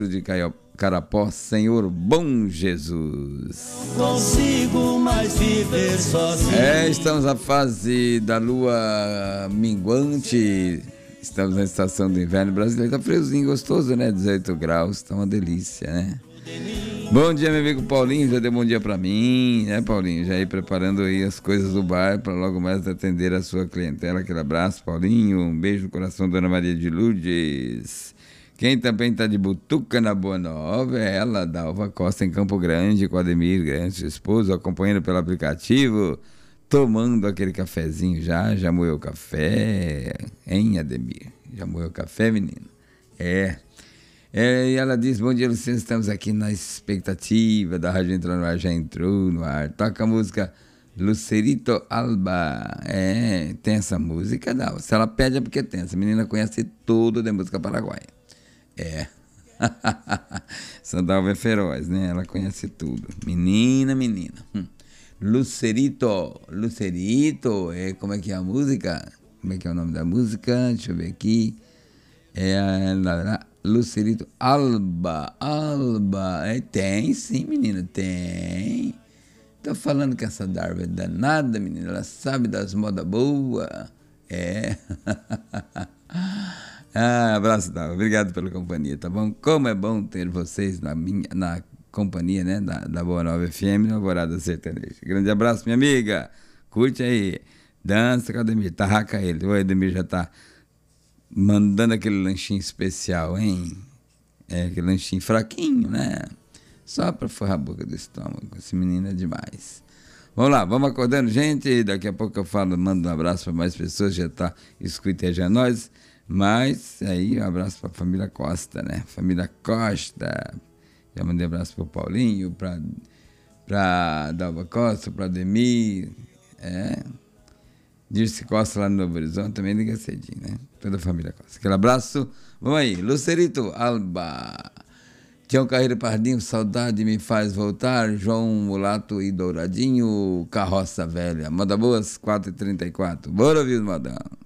de Carapó, Senhor Bom Jesus. Consigo mais viver sozinho. Estamos na fase da lua minguante. Estamos na estação do inverno brasileiro. Tá friozinho, gostoso, né? 18 graus, tá uma delícia, né? Bom dia, meu amigo Paulinho. Já deu bom dia pra mim, né, Paulinho? Já ir preparando aí as coisas do bar para logo mais atender a sua clientela. Aquele abraço, Paulinho. Um beijo no coração, Dona Maria de Lourdes. Quem também tá de butuca na Boa Nova é ela, Dalva Costa, em Campo Grande, com Ademir Grande, seu esposo, acompanhando pelo aplicativo, tomando aquele cafezinho já moeu o café, hein, Ademir? Já moeu o café, menino? E ela diz, bom dia, Luciano, estamos aqui na expectativa da rádio entrar no ar, já entrou no ar. Toca a música Lucerito Alba. Tem essa música, não. Se ela pede é porque tem. Essa menina conhece tudo de música paraguaia. Sandalva é feroz, né? Ela conhece tudo. Menina. Lucerito, como é que é a música? Como é que é o nome da música? Deixa eu ver aqui. Lucerito Alba. Tem sim, menina, tem. Tô falando que essa Darva é danada, menina. Ela sabe das modas boas. Abraço, Darva. Obrigado pela companhia, tá bom? Como é bom ter vocês na companhia, né? Da Boa Nova FM, na Alvorada Sertaneja. Grande abraço, minha amiga. Curte aí. Dança com o Ademir. Tarraca ele. O Ademir já tá mandando aquele lanchinho especial, hein? Aquele lanchinho fraquinho, né? Só pra forrar a boca do estômago. Esse menino é demais. Vamos lá, vamos acordando, gente. Daqui a pouco eu mando um abraço para mais pessoas. Já tá escutando nós. Mas aí um abraço para a família Costa, né? Família Costa. Já mandei um abraço para o Paulinho, para Dalva Costa, para Ademir. Dirce Costa lá no Novo Horizonte, também liga cedinho, né? Toda a família Costa. Aquele abraço. Vamos aí, Lucerito Alba. Tião Carreiro Pardinho, saudade me faz voltar. João Mulato e Douradinho, Carroça Velha. Moda Boas, 4h34. Bora ouvir o modão.